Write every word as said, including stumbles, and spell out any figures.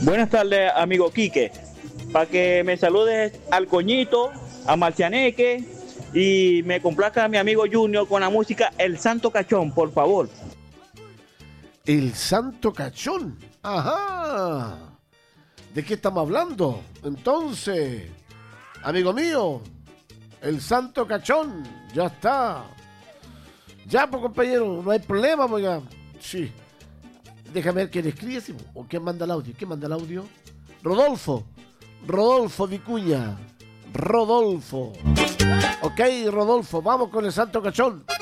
Buenas tardes, amigo Quique. Para que me saludes al Coñito, a Marcianeque y me complazca a mi amigo Junior con la música El Santo Cachón, por favor. El Santo Cachón. Ajá. ¿De qué estamos hablando? Entonces, amigo mío, El Santo Cachón. Ya está. Ya, pues, compañero, no hay problema, pues ya. Sí. Déjame ver quién escribe, ¿sí? O quién manda el audio. ¿Quién manda el audio? Rodolfo. Rodolfo Vicuña. Rodolfo. Ok, Rodolfo, vamos con El Santo Cachón.